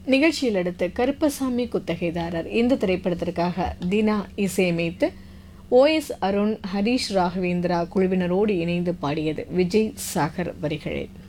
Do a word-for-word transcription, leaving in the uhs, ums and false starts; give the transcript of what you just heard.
நிகழ்ச்சியில் அடுத்து கருப்பசாமி குத்தகைதாரர் இந்த திரைப்படத்திற்காக தினா இசையமைத்து ஓ எஸ் அருண், ஹரீஷ் ராகவேந்திரா குழுவினரோடு இணைந்து பாடியது. விஜய் சாகர் வரிகளில்.